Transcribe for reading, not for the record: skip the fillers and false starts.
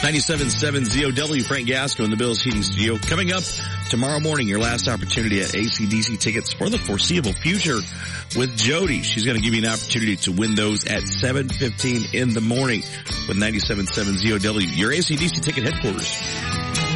97.7 ZOW, Frank Gasco in the Bills Heating Studio. Coming up tomorrow morning, your last opportunity at AC/DC tickets for the foreseeable future with Jody. She's going to give you an opportunity to win those at 7:15 in the morning with 97.7 ZOW, your AC/DC ticket headquarters.